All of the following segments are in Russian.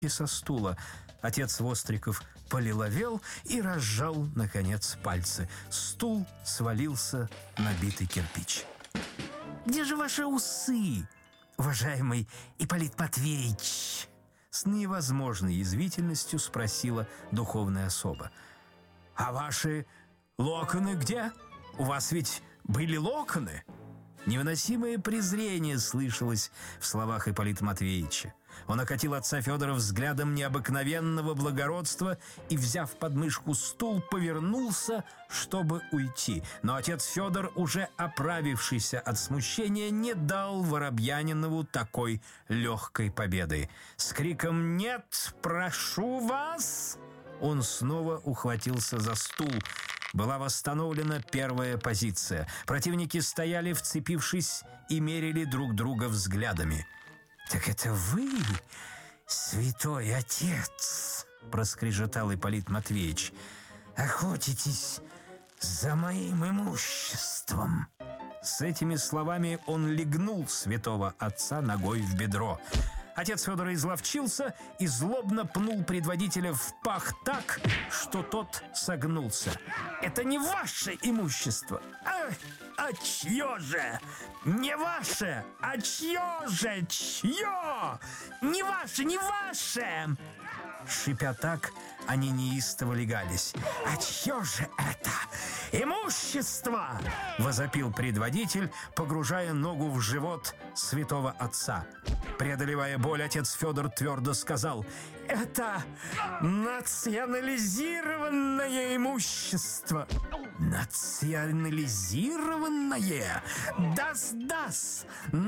со стула. Отец Востриков полиловел и разжал, наконец, пальцы. Стул свалился на битый кирпич. «Где же ваши усы, уважаемый Ипполит Матвеевич?» С невозможной язвительностью спросила духовная особа. «А ваши локоны где? У вас ведь были локоны?» Невыносимое презрение слышалось в словах Ипполита Матвеевича. Он окатил отца Федора взглядом необыкновенного благородства и, взяв под мышку стул, повернулся, чтобы уйти. Но отец Федор, уже оправившийся от смущения, не дал Воробьянинову такой легкой победы. С криком «Нет, прошу вас!» он снова ухватился за стул. Была восстановлена первая позиция. Противники стояли, вцепившись, и мерили друг друга взглядами. «Так это вы, святой отец?» — проскрежетал Ипполит Матвеевич. «Охотитесь за моим имуществом!» С этими словами он легнул святого отца ногой в бедро. Отец Федор изловчился и злобно пнул предводителя в пах так, что тот согнулся. «Это не ваше имущество!» «А чье же? Не ваше! А чье же? Чье? Не ваше, не ваше!» Шипя так, они неистово легались. «А чье же это имущество?» — возопил предводитель, погружая ногу в живот святого отца. Преодолевая боль, отец Федор твердо сказал: «Это национализированное имущество». «Национализированное? Дас,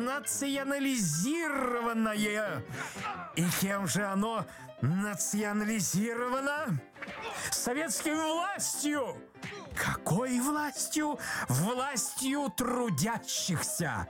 национализированное! И кем же оно национализировано? Советской властью!» «Какой властью? Властью трудящихся!»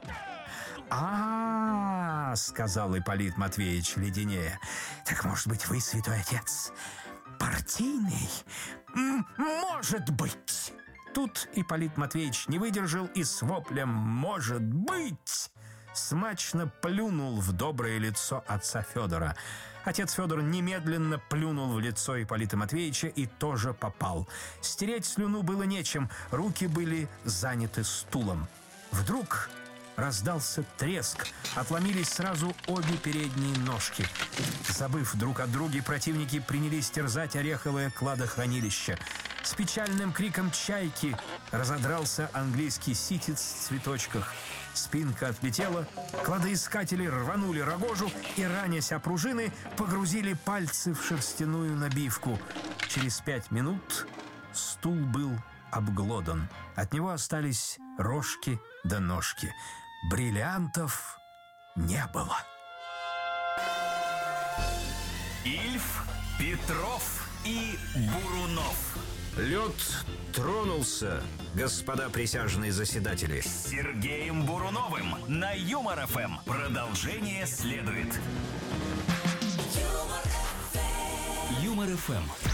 сказал Ипполит Матвеевич леденее. «Так, может быть, вы, святой отец, партийный? Может быть!» Тут Ипполит Матвеевич не выдержал и с воплем «может быть!» смачно плюнул в доброе лицо отца Федора. Отец Федор немедленно плюнул в лицо Ипполита Матвеевича и тоже попал. Стереть слюну было нечем, руки были заняты стулом. Вдруг раздался треск, отломились сразу обе передние ножки. Забыв друг о друге, противники принялись терзать ореховое кладохранилище. С печальным криком чайки разодрался английский ситец в цветочках. Спинка отлетела, кладоискатели рванули рогожу и, ранясь о пружины, погрузили пальцы в шерстяную набивку. Через 5 минут стул был обглодан. От него остались рожки да ножки. Бриллиантов не было. Ильф, Петров и Бурунов. Лед тронулся, господа присяжные заседатели. С Сергеем Буруновым на Юмор ФМ. Продолжение следует. Юмор ФМ.